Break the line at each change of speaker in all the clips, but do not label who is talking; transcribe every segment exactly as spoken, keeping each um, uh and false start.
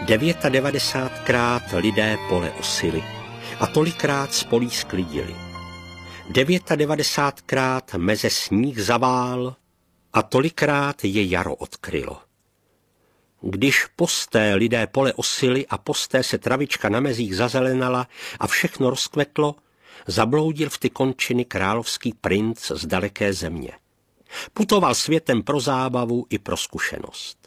Devětadevadesátkrát lidé pole osili a tolikrát z polí sklidili. Devětadevadesátkrát meze sníh zavál a tolikrát je jaro odkrylo. Když posté lidé pole osili a posté se travička na mezích zazelenala a všechno rozkvetlo, zabloudil v ty končiny královský princ z daleké země. Putoval světem pro zábavu i pro zkušenost.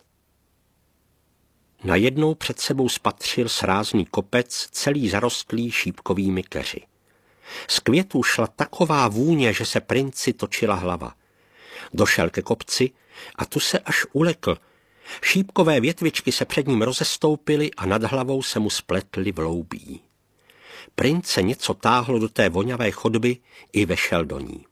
Najednou před sebou spatřil srázný kopec, celý zarostlý šípkovými keři. Z květů šla taková vůně, že se princi točila hlava. Došel ke kopci a tu se až ulekl. Šípkové větvičky se před ním rozestoupily a nad hlavou se mu spletly v loubí. Prince něco táhlo do té voňavé chodby i vešel do ní.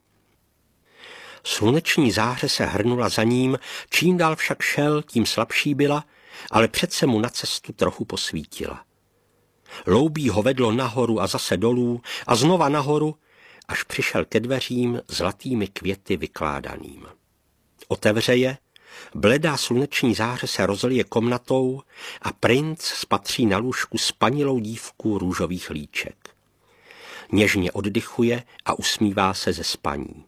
Sluneční záře se hrnula za ním, čím dál však šel, tím slabší byla, ale přece mu na cestu trochu posvítila. Loubí ho vedlo nahoru a zase dolů a znova nahoru, až přišel ke dveřím zlatými květy vykládaným. Otevře je, bledá sluneční záře se rozlije komnatou a princ spatří na lůžku spanilou dívku růžových líček. Něžně oddychuje a usmívá se ze spaní.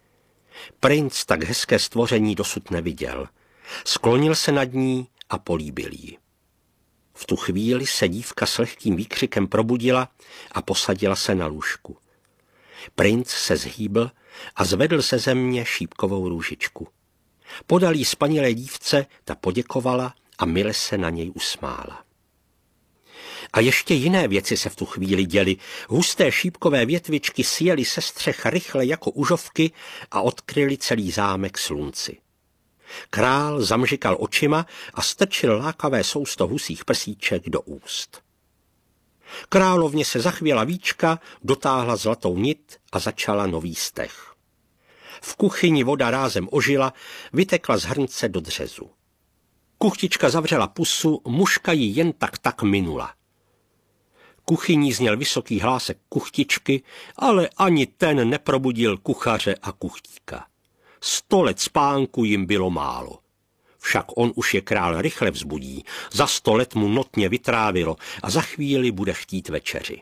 Princ tak hezké stvoření dosud neviděl. Sklonil se nad ní a políbil ji. V tu chvíli se dívka s lehkým výkřikem probudila a posadila se na lůžku. Princ se zhýbl a zvedl ze země šípkovou růžičku. Podal jí spanilé dívce, ta poděkovala a mile se na něj usmála. A ještě jiné věci se v tu chvíli děly. Husté šípkové větvičky sjely se střech rychle jako užovky a odkryly celý zámek slunci. Král zamžikal očima a strčil lákavé sousto husích prsíček do úst. Královně se zachvěla víčka, dotáhla zlatou nit a začala nový steh. V kuchyni voda rázem ožila, vytekla z hrnce do dřezu. Kuchtička zavřela pusu, mužka ji jen tak tak minula. Kuchyní zněl vysoký hlásek kuchtičky, ale ani ten neprobudil kuchaře a kuchtíka. Sto let spánku jim bylo málo. Však on už je král rychle vzbudí, za sto let mu notně vytrávilo a za chvíli bude chtít večeři.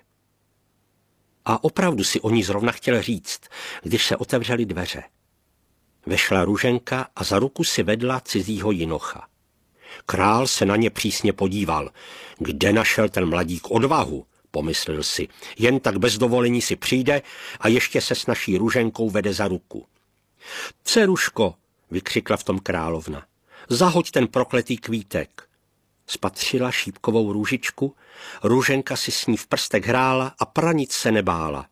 A opravdu si o ní zrovna chtěl říct, když se otevřely dveře. Vešla Růženka a za ruku si vedla cizího jinocha. Král se na ně přísně podíval. Kde našel ten mladík odvahu, pomyslel si. Jen tak bez dovolení si přijde a ještě se s naší Růženkou vede za ruku. Dceruško, vykřikla v tom královna, zahoď ten prokletý kvítek. Spatřila šípkovou růžičku, Růženka si s ní v prstech hrála a pranic se nebála.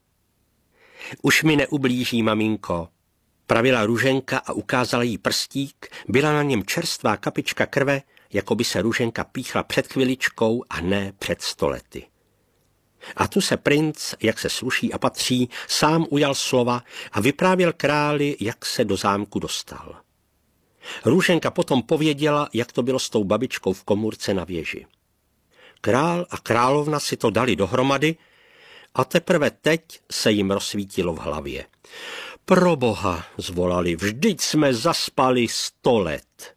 Už mi neublíží, maminko, pravila Růženka a ukázala jí prstík, byla na něm čerstvá kapička krve, jako by se Růženka píchla před chviličkou a ne před stolety. A tu se princ, jak se sluší a patří, sám ujal slova a vyprávěl králi, jak se do zámku dostal. Růženka potom pověděla, jak to bylo s tou babičkou v komůrce na věži. Král a královna si to dali dohromady a teprve teď se jim rozsvítilo v hlavě. Proboha, zvolali, vždyť jsme zaspali sto let.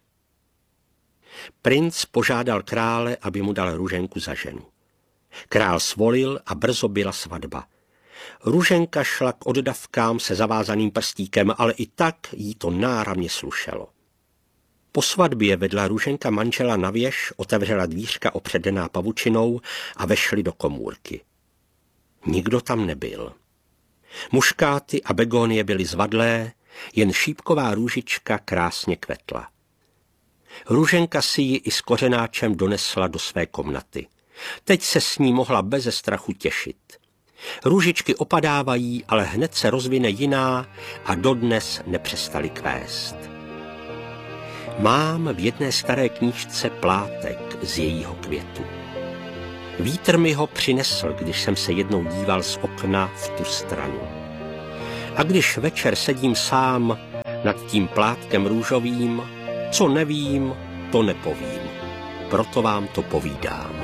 Princ požádal krále, aby mu dal Růženku za ženu. Král svolil a brzo byla svatba. Růženka šla k oddavkám se zavázaným prstíkem, ale i tak jí to náramně slušelo. Po svatbě vedla Růženka manžela na věž, otevřela dvířka opředená pavučinou a vešli do komůrky. Nikdo tam nebyl. Muškáty a begonie byly zvadlé, jen šípková růžička krásně kvetla. Růženka si ji i s kořenáčem donesla do své komnaty. Teď se s ní mohla beze strachu těšit. Růžičky opadávají, ale hned se rozvine jiná a dodnes nepřestali kvést. Mám v jedné staré knížce plátek z jejího květu. Vítr mi ho přinesl, když jsem se jednou díval z okna v tu stranu. A když večer sedím sám nad tím plátkem růžovým, co nevím, to nepovím. Proto vám to povídám.